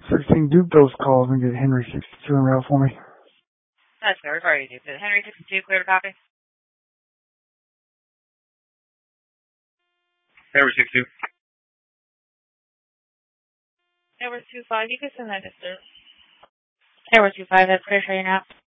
16 Duke those calls and get Henry 62 en route for me. That's sir. We've already duped it. Henry 62, clear to copy. Henry 62. Edward 25, you can send that distance. Edward 25, that's clear for you now.